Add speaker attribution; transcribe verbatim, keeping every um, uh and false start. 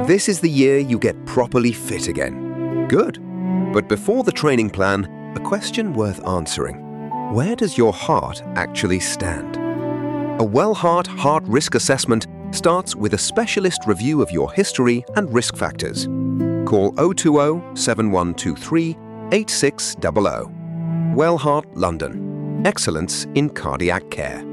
Speaker 1: This is the year you get properly fit again. Good. But before the training plan, a question worth answering. Where does your heart actually stand? A Wellheart Heart Risk Assessment starts with a specialist review of your history and risk factors. Call oh two oh, seven one two three, eight six zero zero. Wellheart London. Excellence in cardiac care.